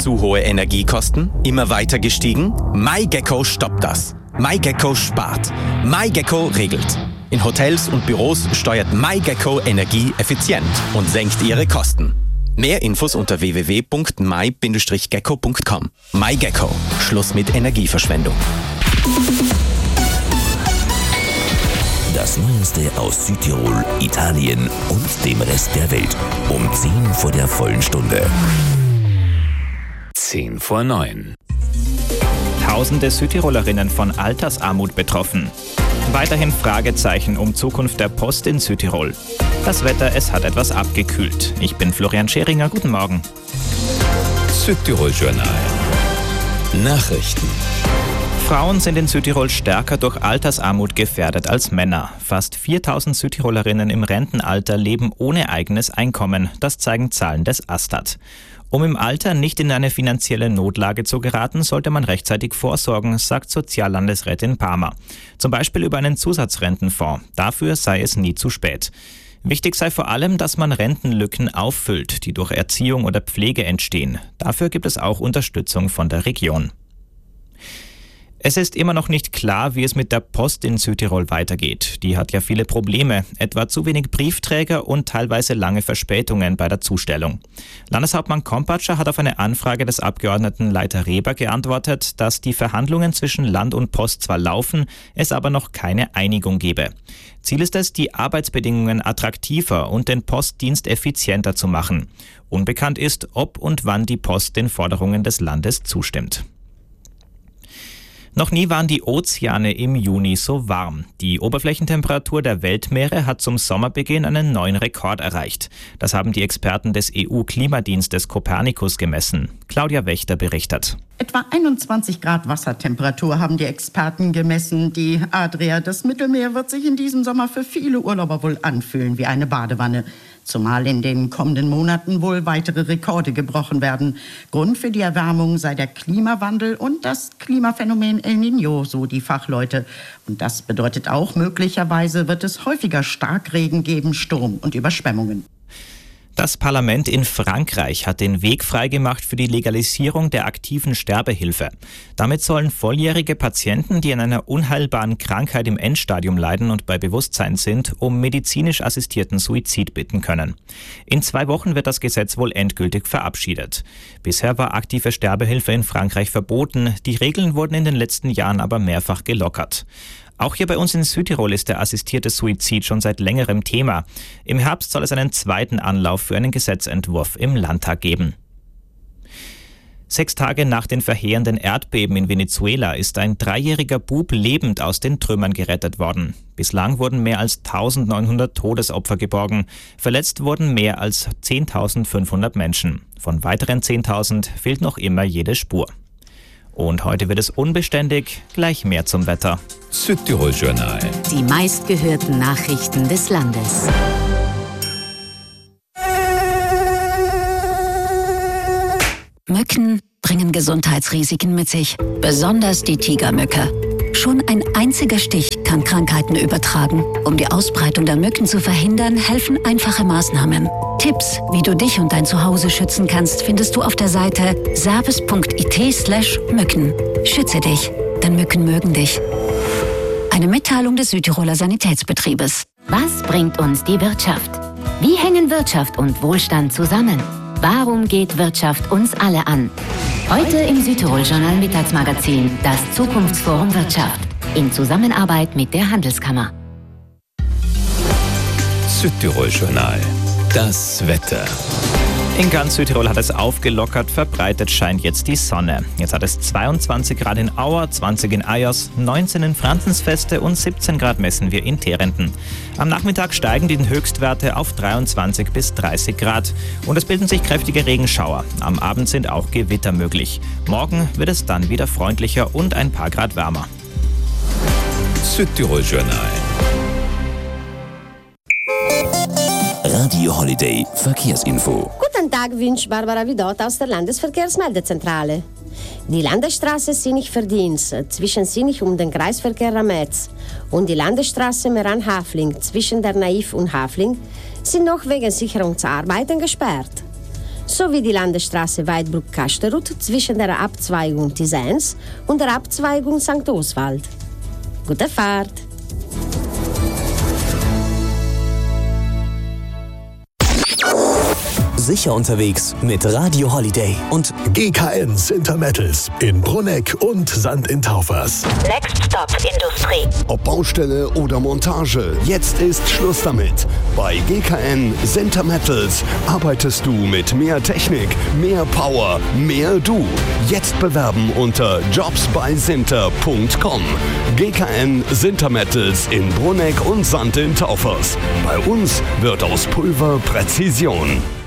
Zu hohe Energiekosten? Immer weiter gestiegen? MyGecko stoppt das. MyGecko spart. MyGecko regelt. In Hotels und Büros steuert MyGecko Energie effizient und senkt ihre Kosten. Mehr Infos unter www.my-gecko.com. MyGecko. Schluss mit Energieverschwendung. Das Neueste aus Südtirol, Italien und dem Rest der Welt. Um 10 vor der vollen Stunde. 10 vor 9. Tausende Südtirolerinnen von Altersarmut betroffen. Weiterhin Fragezeichen um Zukunft der Post in Südtirol. Das Wetter, es hat etwas abgekühlt. Ich bin Florian Scheringer, guten Morgen. Südtirol Journal. Nachrichten. Frauen sind in Südtirol stärker durch Altersarmut gefährdet als Männer. Fast 4000 Südtirolerinnen im Rentenalter leben ohne eigenes Einkommen. Das zeigen Zahlen des Astat. Um im Alter nicht in eine finanzielle Notlage zu geraten, sollte man rechtzeitig vorsorgen, sagt Soziallandesrätin Palmer. Zum Beispiel über einen Zusatzrentenfonds. Dafür sei es nie zu spät. Wichtig sei vor allem, dass man Rentenlücken auffüllt, die durch Erziehung oder Pflege entstehen. Dafür gibt es auch Unterstützung von der Region. Es ist immer noch nicht klar, wie es mit der Post in Südtirol weitergeht. Die hat ja viele Probleme, etwa zu wenig Briefträger und teilweise lange Verspätungen bei der Zustellung. Landeshauptmann Kompatscher hat auf eine Anfrage des Abgeordneten Leiter Reber geantwortet, dass die Verhandlungen zwischen Land und Post zwar laufen, es aber noch keine Einigung gebe. Ziel ist es, die Arbeitsbedingungen attraktiver und den Postdienst effizienter zu machen. Unbekannt ist, ob und wann die Post den Forderungen des Landes zustimmt. Noch nie waren die Ozeane im Juni so warm. Die Oberflächentemperatur der Weltmeere hat zum Sommerbeginn einen neuen Rekord erreicht. Das haben die Experten des EU-Klimadienstes Copernicus gemessen. Claudia Wächter berichtet. Etwa 21 Grad Wassertemperatur haben die Experten gemessen. Die Adria, das Mittelmeer, wird sich in diesem Sommer für viele Urlauber wohl anfühlen wie eine Badewanne. Zumal in den kommenden Monaten wohl weitere Rekorde gebrochen werden. Grund für die Erwärmung sei der Klimawandel und das Klimaphänomen El Niño, so die Fachleute. Und das bedeutet auch, möglicherweise wird es häufiger Starkregen geben, Sturm und Überschwemmungen. Das Parlament in Frankreich hat den Weg freigemacht für die Legalisierung der aktiven Sterbehilfe. Damit sollen volljährige Patienten, die an einer unheilbaren Krankheit im Endstadium leiden und bei Bewusstsein sind, um medizinisch assistierten Suizid bitten können. In 2 Wochen wird das Gesetz wohl endgültig verabschiedet. Bisher war aktive Sterbehilfe in Frankreich verboten. Die Regeln wurden in den letzten Jahren aber mehrfach gelockert. Auch hier bei uns in Südtirol ist der assistierte Suizid schon seit längerem Thema. Im Herbst soll es einen zweiten Anlauf für einen Gesetzentwurf im Landtag geben. 6 Tage nach den verheerenden Erdbeben in Venezuela ist ein 3-jähriger Bub lebend aus den Trümmern gerettet worden. Bislang wurden mehr als 1900 Todesopfer geborgen. Verletzt wurden mehr als 10.500 Menschen. Von weiteren 10.000 fehlt noch immer jede Spur. Und heute wird es unbeständig, gleich mehr zum Wetter. Südtirol Journal. Die meistgehörten Nachrichten des Landes. Mücken bringen Gesundheitsrisiken mit sich, besonders die Tigermücke. Schon ein einziger Stich kann Krankheiten übertragen. Um die Ausbreitung der Mücken zu verhindern, helfen einfache Maßnahmen. Tipps, wie du dich und dein Zuhause schützen kannst, findest du auf der Seite service.it/Mücken. Schütze dich, denn Mücken mögen dich. Eine Mitteilung des Südtiroler Sanitätsbetriebes. Was bringt uns die Wirtschaft? Wie hängen Wirtschaft und Wohlstand zusammen? Warum geht Wirtschaft uns alle an? Heute im Südtirol-Journal Mittagsmagazin das Zukunftsforum Wirtschaft in Zusammenarbeit mit der Handelskammer. Südtirol Journal. Das Wetter. In ganz Südtirol hat es aufgelockert, verbreitet scheint jetzt die Sonne. Jetzt hat es 22 Grad in Auer, 20 in Ajos, 19 in Franzensfeste und 17 Grad messen wir in Terenten. Am Nachmittag steigen die Höchstwerte auf 23 bis 30 Grad und es bilden sich kräftige Regenschauer. Am Abend sind auch Gewitter möglich. Morgen wird es dann wieder freundlicher und ein paar Grad wärmer. Südtirol Journal. Radio Holiday Verkehrsinfo. Guten Tag, wünscht Barbara Vidot aus der Landesverkehrsmeldezentrale. Die Landesstraße Sinich-Verdienst zwischen Sinich und den Kreisverkehr Rametz und die Landesstraße Meran-Hafling zwischen der Naiv und Hafling sind noch wegen Sicherungsarbeiten gesperrt. sowie die Landesstraße Weidbruck-Kasterut zwischen der Abzweigung Tisens und der Abzweigung St. Oswald. Gute Fahrt! Sicher unterwegs mit Radio Holiday und GKN Sintermettels in Brunegg und St. in Taufers. Next Stop Industrie. Ob Baustelle oder Montage, jetzt ist Schluss damit. Bei GKN Sintermettels arbeitest du mit mehr Technik, mehr Power, mehr du. Jetzt bewerben unter jobsbysinter.com. GKN Sintermettels in Brunegg und St. in Taufers. Bei uns wird aus Pulver Präzision.